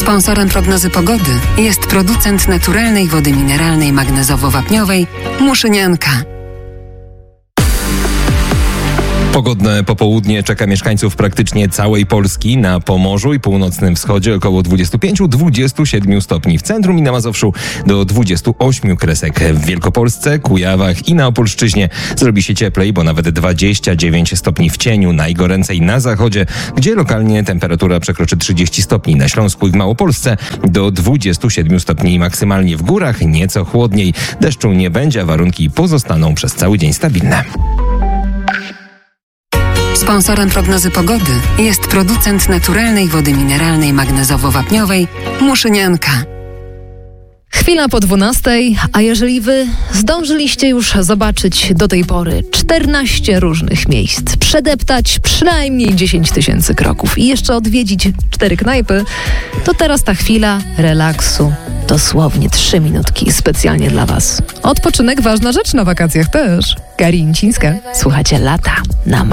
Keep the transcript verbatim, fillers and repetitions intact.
Sponsorem prognozy pogody jest producent naturalnej wody mineralnej magnezowo-wapniowej Muszynianka. Pogodne popołudnie czeka mieszkańców praktycznie całej Polski. Na Pomorzu i północnym wschodzie około dwadzieścia pięć do dwudziestu siedmiu stopni. W centrum i na Mazowszu do dwudziestu ośmiu kresek. W Wielkopolsce, Kujawach i na Opolszczyźnie zrobi się cieplej, bo nawet dwadzieścia dziewięć stopni w cieniu. Najgoręcej na zachodzie, gdzie lokalnie temperatura przekroczy trzydzieści stopni. Na Śląsku i w Małopolsce do dwudziestu siedmiu stopni maksymalnie. W górach nieco chłodniej. Deszczu nie będzie, a warunki pozostaną przez cały dzień stabilne. Sponsorem prognozy pogody jest producent naturalnej wody mineralnej magnezowo-wapniowej Muszynianka. Chwila po dwunastej, a jeżeli wy zdążyliście już zobaczyć do tej pory czternaście różnych miejsc, przedeptać przynajmniej dziesięć tysięcy kroków i jeszcze odwiedzić cztery knajpy, to teraz ta chwila relaksu. Dosłownie trzy minutki specjalnie dla was. Odpoczynek ważna rzecz na wakacjach też. Karin Cińska. Słuchacie Lata na